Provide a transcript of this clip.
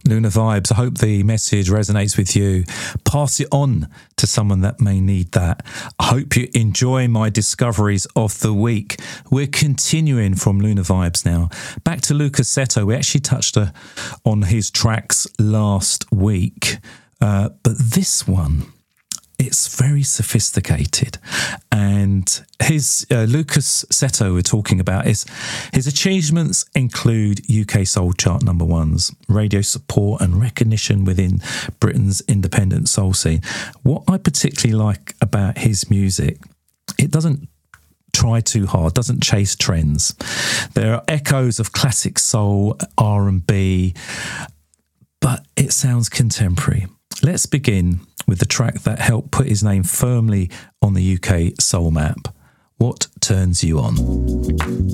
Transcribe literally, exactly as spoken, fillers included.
Lunar Vibes. I hope the message resonates with you. Pass it on to someone that may need that. I hope you enjoy my discoveries of the week. We're continuing from Lunar Vibes now. Back to Lucas Seto. We actually touched uh, on his tracks last week. Uh, but this one, it's very sophisticated, and his uh, Lucas Seto we're talking about is his achievements include U K Soul Chart number ones, radio support and recognition within Britain's independent soul scene. What I particularly like about his music, it doesn't try too hard, doesn't chase trends. There are echoes of classic soul, R and B, but it sounds contemporary. Let's begin with the track that helped put his name firmly on the U K soul map. What Turns You On?